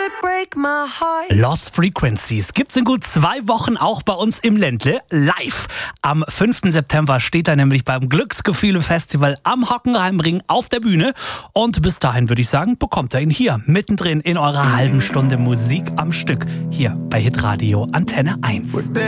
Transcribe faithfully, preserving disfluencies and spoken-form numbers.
break my heart. Lost Frequencies gibt's in gut zwei Wochen auch bei uns im Ländle live. Am fünften September steht er nämlich beim Glücksgefühle-Festival am Hockenheimring auf der Bühne. Und bis dahin würde ich sagen, bekommt ihr ihn hier mittendrin in eurer halben Stunde Musik am Stück. Hier bei Hitradio Antenne eins.